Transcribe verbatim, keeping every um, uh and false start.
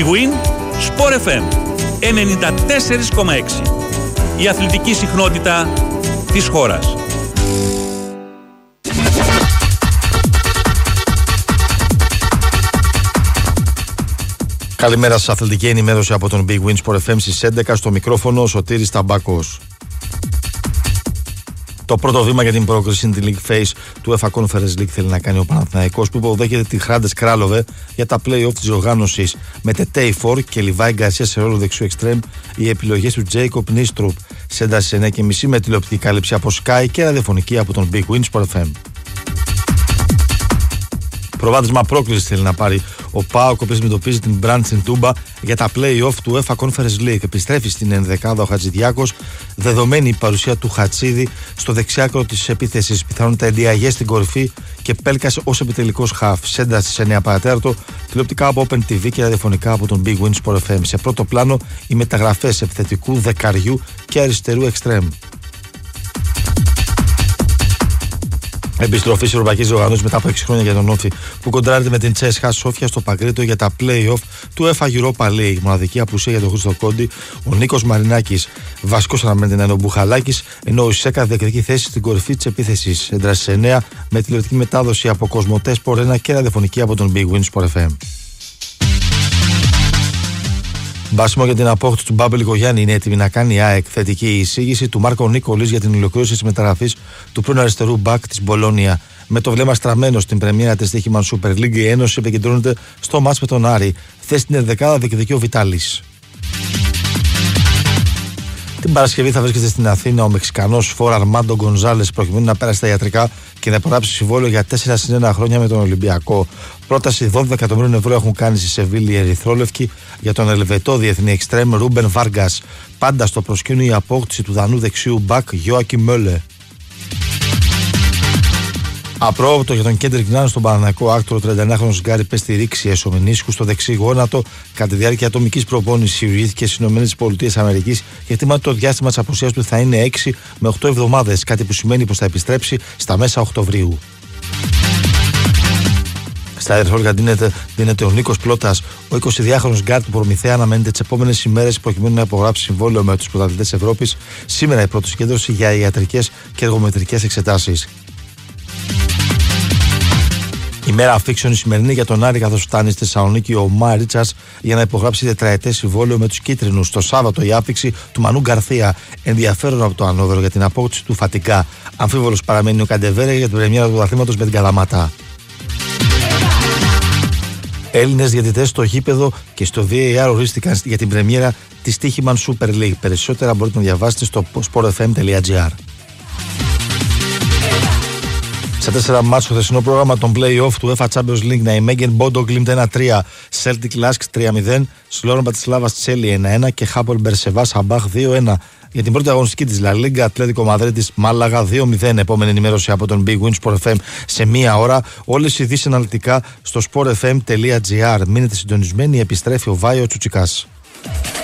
Big Win, Sport εφ εμ ενενήντα τέσσερα κόμμα έξι. Η αθλητική συχνότητα της χώρας. Καλημέρα σας, αθλητική ενημέρωση από τον Big Win Sport εφ εμ στις έντεκα, στο μικρόφωνο ο Σωτήρης Ταμπάκος. Το πρώτο βήμα για την πρόκριση in the League Phase του UEFA Conference League θέλει να κάνει ο Παναθηναϊκός, που υποδέχεται τη Hrades Kralove για τα play-off της οργάνωσης με Τετέι Φορ και Λιβάη Γκαρσία σε ρόλο δεξιού εξτρέμ. Οι επιλογές του Τζέικοπ Νίστρουπ σε ένταση εννιά και μισή με τηλεοπτική κάλυψη από Sky και ραδιοφωνική από τον Big Win Sport εφ εμ. Προβάδισμα πρόκληση θέλει να πάρει ο ΠΑΟΚ, ο οποίος αντιμετωπίζει την Brand στην Τούμπα για τα play-off του UEFA Conference League. Επιστρέφει στην ενδεκάδα ο Χατζηδιάκος, δεδομένη η παρουσία του Χατσίδη στο δεξιάκρο της επίθεσης. Πιθανότητα Εντιαγέ στην κορυφή και Πέλκας ως επιτελικός χαφ. Σέντα στις εννιά παρατέταρτο, τηλεοπτικά από Open τι βι και ραδιοφωνικά από τον Big Win Sport εφ εμ. Σε πρώτο πλάνο οι μεταγραφές επιθετικού, δεκαριού και αριστερού εξτρέμ. Επιστροφή σε ευρωπαϊκή οργανώση μετά από έξι χρόνια για τον Όφη, που κοντράρεται με την Τσέσχα Σόφια στο Παγκρίτο για τα play-off του UEFA Europa League. Μοναδική απουσία για τον Χρήστο Κόντι, ο Νίκος Μαρινάκης. Βασικός αναμένεται να είναι ο Μπουχαλάκης, ενώ ο Σέκα διεκδικεί θέση στην κορυφή της επίθεσης. Έντραση εννιά με τηλεοπτική μετάδοση από Κοσμοτέ Sport ένα και ραδιοφωνική από τον Big Win Sport εφ εμ. Μπάσιμο για την απόκτηση του Μπάμπελ Γογιάννη. Είναι έτοιμη να κάνει η ΑΕΚ. Θετική εισήγηση του Μάρκο Νίκολης για την ολοκλήρωση της μεταγραφής του πρώην αριστερού μπακ της Μπολόνια. Με το βλέμμα στραμμένο στην πρεμιέρα της Τύχημαν Super League, η Ένωση επικεντρώνεται στο μάτς με τον Άρη. Θέση στην ενδεκάδα διεκδικεί ο Βιτάλης. Την Παρασκευή θα βρίσκεται στην Αθήνα ο Μεξικανός φόρ Αρμάντο Γκονζάλες, προκειμένου να πέρασε τα ιατρικά και να υπογράψει συμβόλαιο για τέσσερα συν ένα χρόνια με τον Ολυμπιακό. Πρόταση δώδεκα εκατομμυρίων ευρώ έχουν κάνει στη Σεβίλη οι Ερυθρόλευκοι για τον Ελβετό διεθνή εξτρέμ Ρούμπεν Βάργκας. Πάντα στο προσκήνιο η απόκτηση του Δανού δεξιού μπακ Γιόακι Μόλε. Απρόοπτο για τον Κέντρικ Νάν στον Παναθηναϊκό άκτορο, ο τριάντα εννιάχρονος Γκάρι πες στη ρήξη εσωμενίσκου στο δεξί γόνατο κατά τη διάρκεια ατομικής προπόνησης. Χειρουργήθηκε στις ΗΠΑ και εκτιμάται το διάστημα της απουσίας του θα είναι έξι με οκτώ εβδομάδες, κάτι που σημαίνει πως θα επιστρέψει στα μέσα Οκτωβρίου. Στα Ερυθρόλευκα δίνεται, δίνεται ο Νίκος Πλώτας. Ο εικοσιδυάχρονος γκάρ του Προμηθέα αναμένεται τις επόμενες ημέρες προκειμένου να υπογράψει συμβόλαιο με τους πρωταθλητές Ευρώπης. Σήμερα η πρώτη συγκέντρωση για ιατρικές και εργομετρικές εξετάσεις. Η μέρα αφήξεων η σημερινή για τον Άρη, καθώς φτάνει στη Θεσσαλονίκη ο Μα Ρίτσαρτς για να υπογράψει τετραετές συμβόλαιο με τους κίτρινους. Το Σάββατο η άφηξη του Μανού Γκαρθία. Ενδιαφέρον από το Ανόβερο για την απόκτηση του Φατικά. Αμφίβολος παραμένει ο Καντεβέρε για την πρεμιέρα του αθλήματος με την Καλαμάτα. Έλληνες διαιτητές στο γήπεδο και στο βι έι αρ ορίστηκαν για την πρεμιέρα της Τύχημαν Super League. Περισσότερα μπορείτε να διαβάσετε στο sport f m dot g r. Στα τέσσερα μάτς στο χθεσινό πρόγραμμα των play-off του UEFA Champions League, Ναϊμέγεν Μπόντο Γκλίμπτ ένα τρία, Celtic Lask τρία μηδέν, Σλόρον Μπρατισλάβας Τσέλι ένα ένα και Χάπολ Μπερσεβά Σαμπάχ δύο ένα. Για την πρώτη αγωνιστική της La Liga, Ατλέτικο Μαδρίτης Μάλαγα δύο μηδέν. Επόμενη ενημέρωση από τον Big Win Sport εφ εμ σε μία ώρα. Όλες οι ειδήσεις αναλυτικά στο sport f m dot g r. Μείνετε συντονισμένοι, επιστρέφει ο Βάιο Τσουτσικάς.